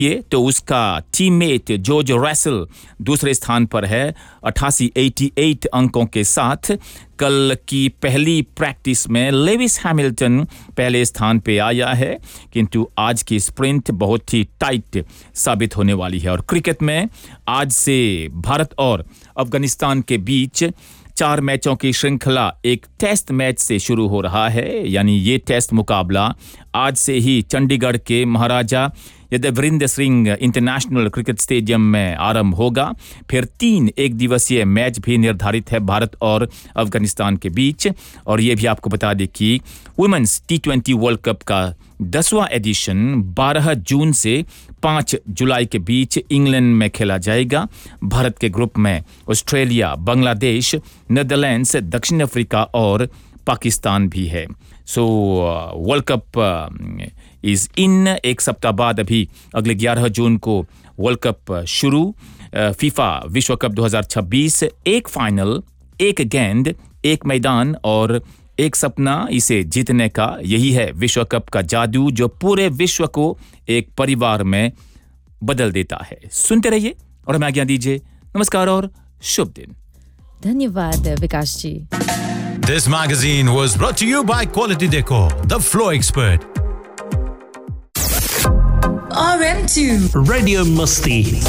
ये तो उसका टीममेट जॉर्ज रसेल दूसरे स्थान पर है 88 अंकों के साथ। कल की पहली प्रैक्टिस में लेविस हैमिल्टन पहले स्थान पे आया है, किंतु आज की स्प्रिंट बहुत ही टाइट साबित होने वाली है। और क्रिकेट में आज से भारत और अफगानिस्तान के बीच 4 मैचों की श्रृंखला एक टेस्ट मैच से शुरू हो रहा है, यानी ये टेस्ट मुकाबला आज से ही चंडीगढ़ के महाराजा यदुवीरेंद्र सिंह इंटरनेशनल क्रिकेट स्टेडियम में आरंभ होगा। फिर 3 एक दिवसीय मैच भी निर्धारित है भारत और अफगानिस्तान के बीच। और ये भी आपको बता दें कि वुमेन्स T20 वर्ल्ड कप का 10वां एडिशन 12 जून से 5 जुलाई के बीच इंग्लैंड में खेला जाएगा। भारत के ग्रुप में ऑस्ट्रेलिया, बांग्लादेश, नीदरलैंड्स, दक्षिण अफ्रीका और पाकिस्तान भी है। So world cup is in. एक सप्ताह बाद अभी अगले 11 जून को वर्ल्ड कप शुरू। फीफा विश्व कप 2026, एक फाइनल, एक गेंद, एक मैदान और एक सपना इसे जीतने का। यही है विश्व कप का जादू जो पूरे विश्व को एक परिवार में बदल देता है। सुनते रहिए और हमें आज्ञा दीजिए। नमस्कार और शुभ दिन। धन्यवाद विकास जी। This magazine was brought to you by Quality Decor, the floor expert. RM2 Radio Musti